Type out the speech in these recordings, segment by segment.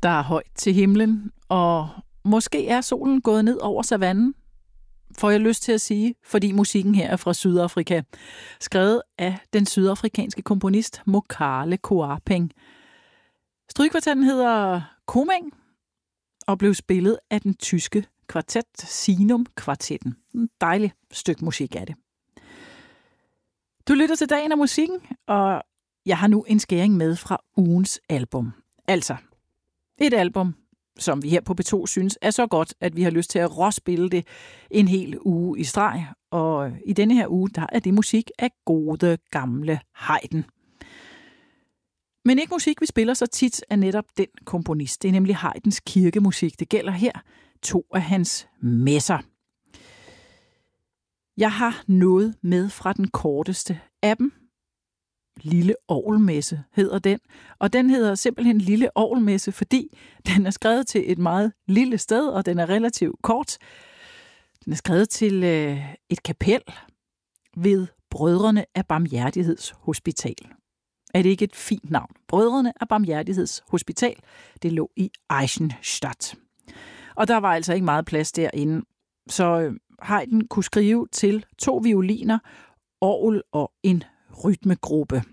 Der er højt til himlen, og måske er solen gået ned over savannen, får jeg lyst til at sige, fordi musikken her er fra Sydafrika, skrevet af den sydafrikanske komponist Mokale Khuapeng. Strygekvartetten hedder Komeng og blev spillet af den tyske kvartet Sinum-kvartetten. En dejlig stykke musik af det. Du lytter til Dagen af Musikken, og jeg har nu en skæring med fra ugens album. Altså, et album, som vi her på P2 synes er så godt, at vi har lyst til at råspille det en hel uge i streg. Og i denne her uge, der er det musik af gode gamle Haydn. Men ikke musik, vi spiller så tit, er netop den komponist. Det er nemlig Haydns kirkemusik. Det gælder her 2 af hans messer. Jeg har noget med fra den korteste af dem. Lille Orgelmesse hedder den, og den hedder simpelthen Lille Orgelmesse, fordi den er skrevet til et meget lille sted, og den er relativt kort. Den er skrevet til et kapel ved Brødrene af Barmhjertighedshospital. Er det ikke et fint navn? Brødrene af Barmhjertighedshospital. Det lå i Eisenstadt. Og der var altså ikke meget plads derinde, så Haydn kunne skrive til 2 violiner, orgel og en rytmegruppe.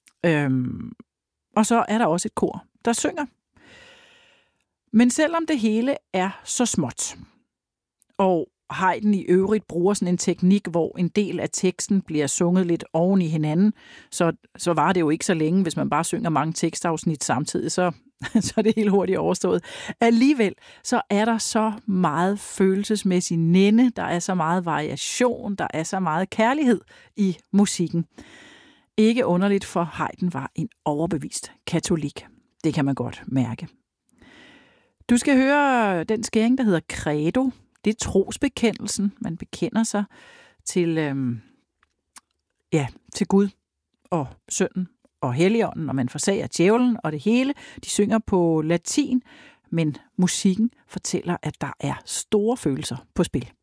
Og så er der også et kor, der synger. Men selvom det hele er så småt, og Haydn i øvrigt bruger sådan en teknik, hvor en del af teksten bliver sunget lidt oven i hinanden, så var det jo ikke så længe, hvis man bare synger mange tekstafsnit samtidig, så er det helt hurtigt overstået. Alligevel så er der så meget følelsesmæssig nænde, der er så meget variation, der er så meget kærlighed i musikken. Ikke underligt, for Haydn var en overbevist katolik. Det kan man godt mærke. Du skal høre den skæring, der hedder Credo. Det er trosbekendelsen. Man bekender sig til, til Gud og Sønnen og Helligånden, og man forsager djævlen og det hele. De synger på latin, men musikken fortæller, at der er store følelser på spil.